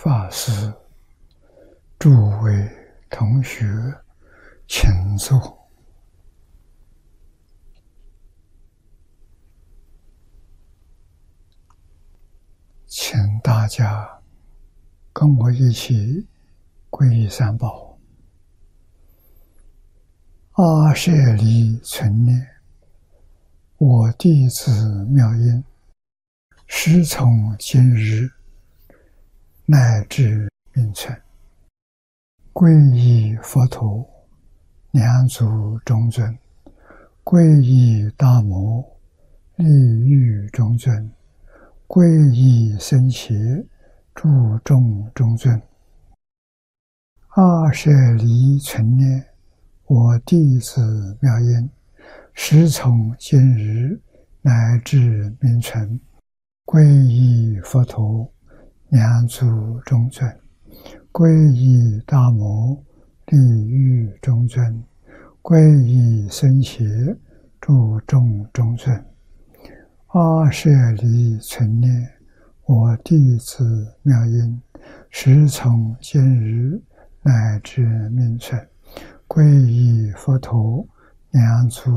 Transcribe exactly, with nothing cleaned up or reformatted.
法师、诸位同学，请坐。请大家跟我一起皈依三宝。阿舍离存念，我弟子妙音，时从今日乃至命存，皈依佛陀，两足中尊；皈依大摩，利欲中尊；皈依僧伽，注重中尊。阿舍离存念，我弟子妙音，时从今日乃至命存，皈依佛陀，两足中尊；皈依大摩，利欲中尊；皈依僧伽，注重中尊。阿舍离存念，我弟子妙音，时从今日乃至命存，皈依佛陀，两足